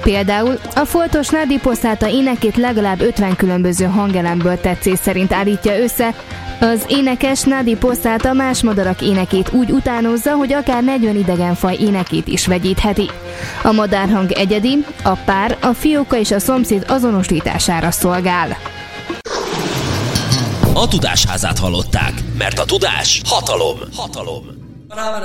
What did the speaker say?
Például a foltos Nadi Poszáta énekét legalább 50 különböző hangelemből tetszés szerint állítja össze. Az énekes Nadi Poszáta más madarak énekét úgy utánozza, hogy akár 40 idegenfaj énekét is vegyítheti. A madárhang egyedi, a pár, a fióka és a szomszéd azonosítására szolgál. A Tudásházát hallották, mert a tudás hatalom.